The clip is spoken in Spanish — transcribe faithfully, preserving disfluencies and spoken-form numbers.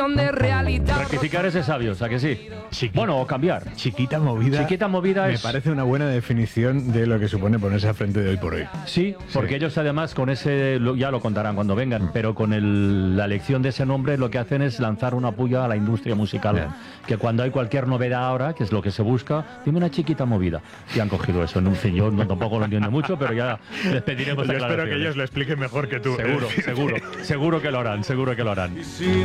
de realidad. Rectificar es de sabios, ¿a que sí? Chiqui- Bueno, o cambiar. Chiquita movida. Chiquita movida Me es... parece una buena definición de lo que supone ponerse al frente de Hoy por Hoy. Sí, porque Sí. ellos además con ese, lo- ya lo contarán cuando vengan, pero con el- la elección de ese nombre lo que hacen es lanzar una puya a la industria musical. Yeah. Que cuando hay cualquier novedad ahora, que es lo que se busca, dime una chiquita movida. Y han cogido eso. En fin, yo no, tampoco lo entiendo mucho, pero ya les pediremos Yo espero que aclaraciones. ellos lo expliquen mejor que tú. Seguro, seguro, seguro que lo harán, seguro que lo harán.